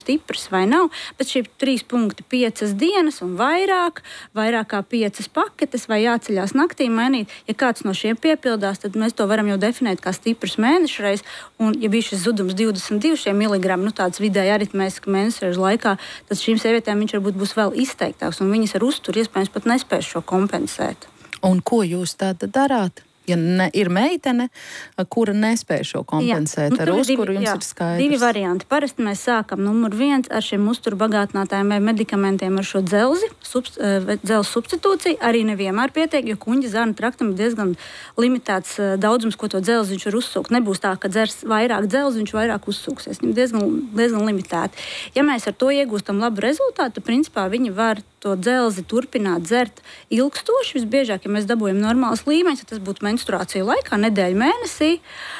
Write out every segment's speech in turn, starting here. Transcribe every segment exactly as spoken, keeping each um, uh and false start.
stiprs vai nav, bet šie trīs punkti piecas dienas un vairāk, vairāk kā piecas paketes vai jāceļās naktī mainīt. Ja kāds no šiem piepildās, tad mēs to varam jau definēt kā stiprs mēnešreiz, un ja bija šis zudums divdesmit divi miligrami, nu tāds vidēji aritmētiski mēnešreiz laikā, tad šīm sievietēm viņš varbūt būs vēl izteiktāks, un viņas ar uzturu iespējams pat nespēs šo kompensēt. Un ko jūs tāda darāt? Ja ne, ir meitene, kura nespēj šo kompensēt, jā, nu, ar uzturu jums jā, ir skaidrs. Divi varianti. Parasti mēs sākam numur viens ar šiem uzturu bagātinātājiem vai medikamentiem ar šo dzelzi, subst, dzelzi substitūciju. Arī nevienmēr pietiek, jo kuņģa zarnu traktam ir diezgan limitēts daudzums, ko to dzelzi viņš var uzsūkt. Nebūs tā, ka dzers vairāk dzelzi, viņš vairāk uzsūksies. Viņam diezgan, diezgan limitēti. Ja mēs ar to iegūstam labu rezultātu, tad principā viņi var to dzelzi turpināt dzert ilgstoši. Visbiežāk, ja mēs dabūjam normālas līmeņus, tad tas būtu menstruāciju laikā, nedēļu mēnesī.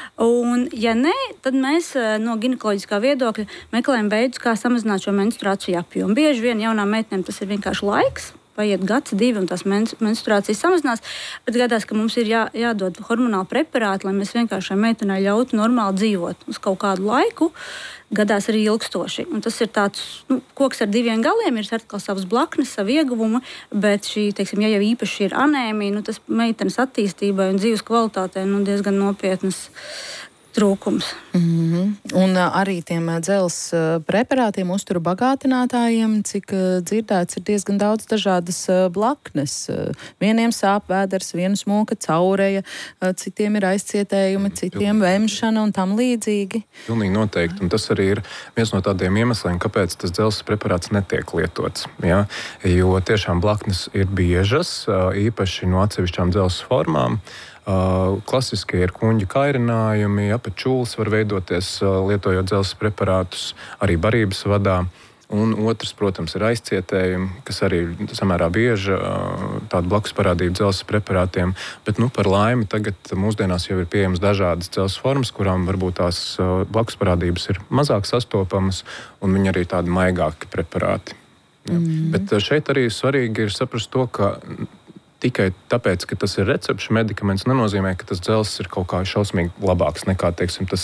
Un, ja nē, tad mēs no ginekoloģiskā viedokļa meklējam veidus, kā samazināt šo menstruāciju apjomu. Bieži vien jaunām meitenēm tas ir vienkārši laiks. Paiet gads, divi, un tās menstruācijas samazinās, bet gadās, ka mums ir jā, jādod hormonāli preparāti, lai mēs vienkārši meitenei ļautu normāli dzīvot uz kaut kādu laiku, gadās arī ilgstoši. Un tas ir tāds, nu, koks ar diviem galiem, ir atkal savas blaknes, savu ieguvumu, bet šī, teiksim, ja jau īpaši ir anēmija, nu, tas meitenes attīstībai un dzīves kvalitātei, nu, diezgan nopietnas trūkums. Mm-hmm. Un uh, arī tiem uh, dzels uh, preparātiem, uzturu bagātinātājiem, cik uh, dzirdēts, ir diezgan daudz dažādas uh, blaknes. Uh, vieniem sāp vēders, vienu smoka caureja, uh, citiem ir aizcietējumi, citiem vemšana un tam līdzīgi. Pilnīgi noteikti. Un tas arī ir viens no tādiem iemesliem, kāpēc tas dzels preparāts netiek lietots. Ja? Jo tiešām blaknes ir biežas, uh, īpaši no atsevišķām dzels formām. Uh, klasiskie ir kuņģa kairinājumi, ja, pat čūlas var veidoties uh, lietojot dzelzs preparātus, arī barības vadā. Un otrs, protams, ir aizcietējumi, kas arī samērā bieži uh, tāda blakus parādība dzelzs preparātiem. Bet nu, par laimi tagad mūsdienās jau ir pieejamas dažādas dzelzs formas, kurām varbūt tās uh, blakus parādības ir mazāk sastopamas, un viņi arī tādi maigāki preparāti. Ja. Mm. Bet uh, šeit arī svarīgi ir saprast to, ka tikai tāpēc, ka tas ir recepšu medikaments, nenozīmē, ka tas dzelzs ir kaut kā šausmīgi labāks nekā, teiksim, tas,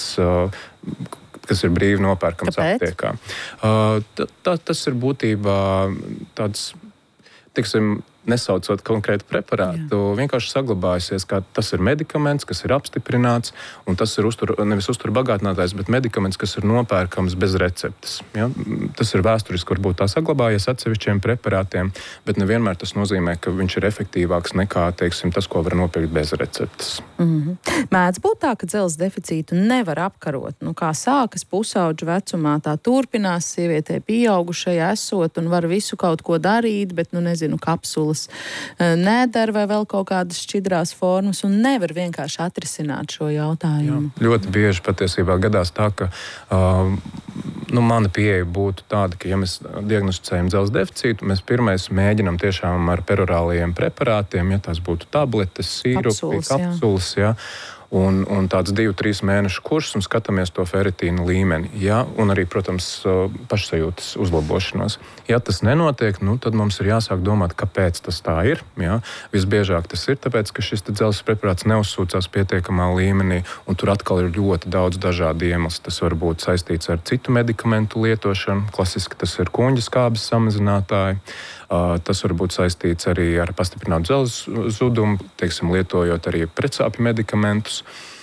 kas ir brīvi nopērkams aptiekā. Tā, tā, tas ir būtībā tāds, teiksim, nesaucot konkrētu preparātu, jā. Vienkārši saglabājusies, kā tas ir medikaments, kas ir apstiprināts, un tas ir uztur, nevis uztur bagātinātājs, bet medikaments, kas ir nopērkams bez receptes. Ja? Tas ir vēsturiski varbūt tā saglabājies atsevišķiem preparātiem, bet nevienmēr tas nozīmē, ka viņš ir efektīvāks nekā, teiksim, tas, ko var nopirkt bez receptes. Mm-hmm. Mēdz būt tā, ka dzelzs deficītu nevar apkarot. Nu, kā sākas pusauģu vecumā, tā turpinās sievietē pieaugušajā esot un var visu kaut ko darīt, bet, nu, nezinu, kapsulas nedara vai vēl kaut kādas šķidrās formas un nevar vienkārši atrisināt šo jautājumu. Jā, ļoti bieži patiesībā gadās tā, ka uh, nu, mana pieeja būtu tāda, ka ja mēs diagnosticējam dzelzs deficītu, mēs pirmais mēģinam tiešām ar perorālajiem preparātiem, ja tās būtu tabletes, sīrupi, kapsulas, kapsulas jā. Jā. Un, un tāds divu, trīs mēnešu kurs un skatāmies to feritīnu līmeni. Ja? Un arī, protams, pašsajūtas uzlabošanos. Ja tas nenotiek, nu, tad mums ir jāsāk domāt, kāpēc tas tā ir. Ja? Visbiežāk tas ir tāpēc, ka šis dzelzs preparāts neuzsūcās pietiekamā līmenī, un tur atkal ir ļoti daudz dažādu iemeslu. Tas var būt saistīts ar citu medikamentu lietošanu. Klasiski tas ir kuņģa skābes samazinātāji. Uh, tas var būt saistīts arī ar pastiprinātu dzelzs zudumu, teiksim, lietojot arī pretsāpju medikamentus.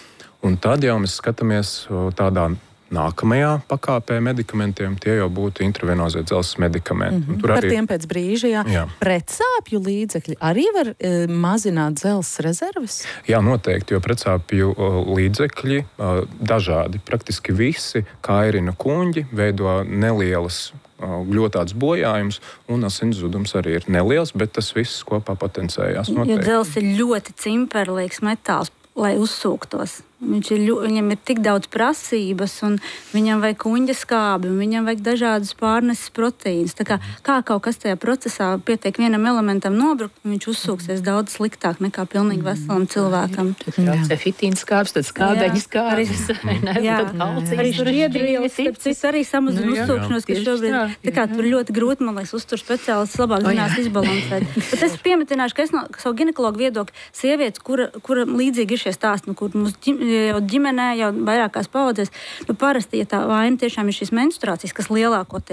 Un tad jau mēs skatāmies tādā nākamajā pakāpē medikamentiem, tie jau būtu intravenozie dzelzs medikamenti. Mm-hmm. Tur arī... Par tiem pēc brīža, jā. jā. Pretsāpju līdzekļi arī var e, mazināt dzelzs rezerves? Jā, noteikti, jo pretsāpju uh, līdzekļi uh, dažādi, praktiski visi kairina kuņģi, veido nelielas ļoti bojājums, un asins zudums arī ir neliels, bet tas viss kopā potencējās. Jo dzelzs ir ļoti cimperlīgs metāls, lai uzsūktos. Viņš ir, viņam ir tik daudz prasības, un viņam vajag kuņģa skābi, un viņam vajag dažādas pārneses proteīnas. Tā kā, kā kaut kas tajā procesā pietiek vienam elementam nobrukt, viņš uzsūksies daudz sliktāk nekā pilnīgi veselam cilvēkam. Jā, fitīna skābs, tad skābeņa skābis. Jā, arī šķiedrielas, tas arī samazina uzsūkšanos, ka šobrīd, tā kā tur ļoti grūti, man liekas, uztur speciālists labāk zinās izbalansēt. Bet es piemetināšu, ka es no savu ginekologu viedokļu sievietes, kura, kura līdzīgi ir šie stāsti, nu, kur mums ģim, jau ģimenē, jau vairākās paudzēs. Nu, parasti, ja tā vaina tiešām ir šīs menstruācijas, kas lielākoties